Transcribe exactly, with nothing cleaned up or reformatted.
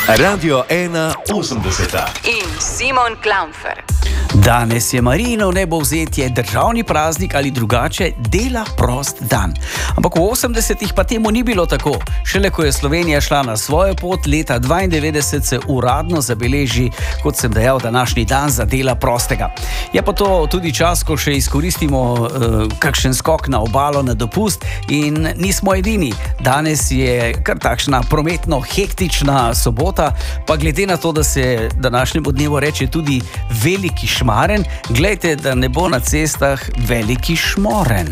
Radio ena osemdeset in Simon Klamfer. Danes je Marijinov nebovzetje, državni praznik ali drugače dela prost dan. Ampak v osemdesetih pa temu ni bilo tako. Šele ko je Slovenija šla na svojo pot, leta dvaindevetdeset se uradno zabeleži, kot sem dejal, današnji dan za dela prostega. Je pa to tudi čas, ko še izkoristimo uh, kakšen skok na obalo na dopust in nismo edini. Danes je kar takšna prometno hektična sobota, pa glede na to, da se današnjemu dnevu reče tudi veliki šmaren, glejte, da ne bo na cestah veliki šmoren.